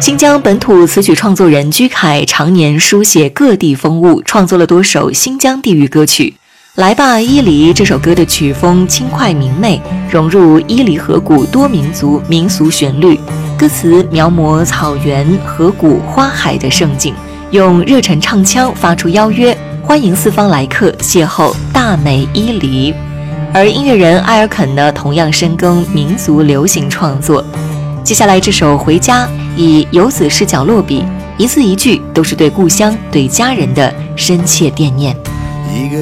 新疆本土词曲创作人居凯常年书写各地风物，创作了多首新疆地域歌曲。来吧伊犁这首歌的曲风轻快明媚，融入伊犁河谷多民族民俗旋律，歌词描摹草原、河谷、花海的盛景，用热忱唱腔发出邀约，欢迎四方来客邂逅大美伊犁。而音乐人艾尔肯呢，同样深耕民族流行创作。接下来这首《回家》以游子视角落笔，一字一句都是对故乡、对家人的深切惦念。 一个